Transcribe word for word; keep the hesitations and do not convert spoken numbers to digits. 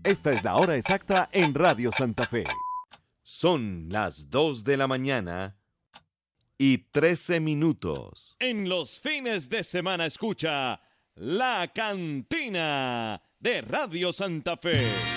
Esta es la hora exacta en Radio Santa Fe. Son las dos de la mañana y trece minutos. En los fines de semana escucha La Cantina de Radio Santa Fe.